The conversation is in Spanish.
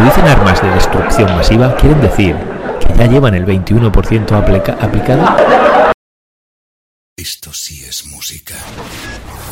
dicen armas de destrucción masiva, ¿quieren decir que ya llevan el 21% aplicado? Esto sí es música.